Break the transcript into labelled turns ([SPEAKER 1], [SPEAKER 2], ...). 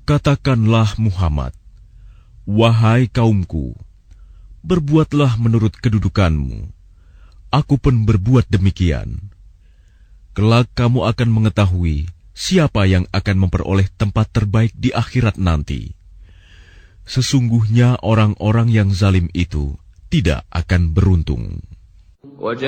[SPEAKER 1] Katakanlah Muhammad, wahai kaumku, berbuatlah menurut kedudukanmu. Aku pun berbuat demikian. Kelak kamu akan mengetahui siapa yang akan memperoleh tempat terbaik di akhirat nanti. Sesungguhnya orang-orang yang zalim itu tidak akan beruntung.